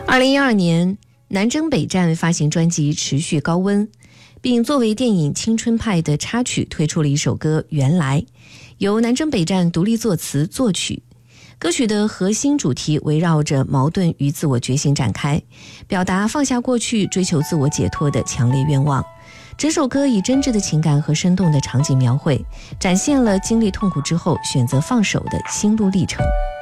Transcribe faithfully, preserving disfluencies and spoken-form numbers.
二零一二年，南征北战发行专辑《持续高温》，并作为电影《青春派》的插曲推出了一首歌《原来》，由南征北战独立作词作曲。歌曲的核心主题围绕着矛盾与自我觉醒展开，表达放下过去、追求自我解脱的强烈愿望。整首歌以真挚的情感和生动的场景描绘，展现了经历痛苦之后选择放手的心路历程。